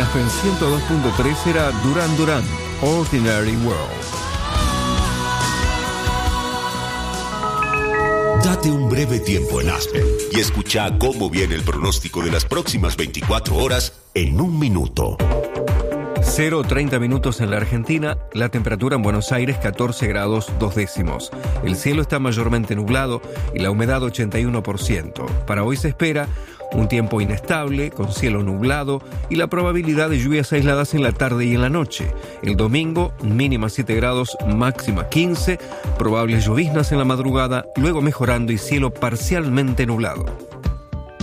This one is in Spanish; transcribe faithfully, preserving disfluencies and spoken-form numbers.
Aspen ciento dos punto tres era Duran Duran, Ordinary World. Date un breve tiempo en Aspen y escucha cómo viene el pronóstico de las próximas veinticuatro horas en un minuto. cero treinta minutos en la Argentina, la temperatura en Buenos Aires catorce grados dos décimos. El cielo está mayormente nublado y la humedad ochenta y uno por ciento. Para hoy se espera un tiempo inestable, con cielo nublado y la probabilidad de lluvias aisladas en la tarde y en la noche. El domingo, mínima siete grados, máxima quince, probables lloviznas en la madrugada, luego mejorando y cielo parcialmente nublado.